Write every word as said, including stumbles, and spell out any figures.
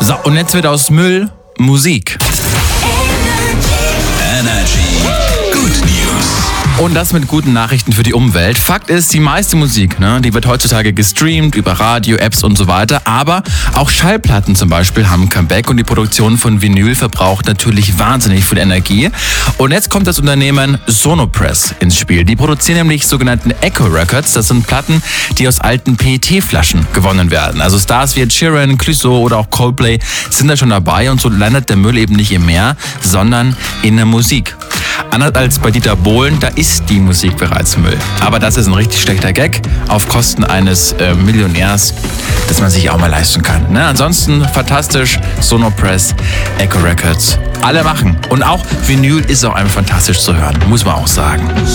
So, und jetzt wird aus Müll Musik. Energy. Good News. Und das mit guten Nachrichten für die Umwelt. Fakt ist, die meiste Musik, ne, die wird heutzutage gestreamt über Radio, Apps und so weiter. Aber auch Schallplatten zum Beispiel haben ein Comeback und die Produktion von Vinyl verbraucht natürlich wahnsinnig viel Energie. Und jetzt kommt das Unternehmen Sonopress ins Spiel. Die produzieren nämlich sogenannten Echo Records. Das sind Platten, die aus alten P E T-Flaschen gewonnen werden. Also Stars wie Ed Sheeran, Clouseau oder auch Coldplay sind da schon dabei. Und so landet der Müll eben nicht im Meer, sondern in der Musik. Anders als bei Dieter Bohlen, da ist die Musik bereits Müll. Aber das ist ein richtig schlechter Gag auf Kosten eines äh, Millionärs, das man sich auch mal leisten kann. Ne? Ansonsten fantastisch, Sonopress, Echo Records, alle machen. Und auch Vinyl ist auch einfach fantastisch zu hören, muss man auch sagen.